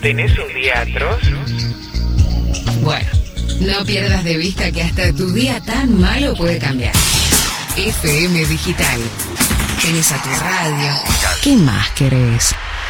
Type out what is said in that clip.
¿Tenés un día atroz? Bueno, no pierdas de vista que hasta tu día tan malo puede cambiar. FM Digital. Tenés a tu radio. ¿Qué más querés?